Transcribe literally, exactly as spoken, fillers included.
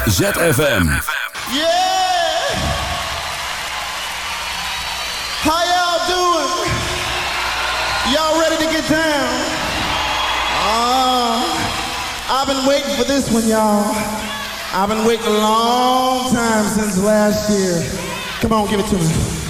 Z F M. Yeah! How y'all doing? Y'all ready to get down? Uh, I've been waiting for this one, y'all. I've been waiting a long time since last year. Come on, give it to me.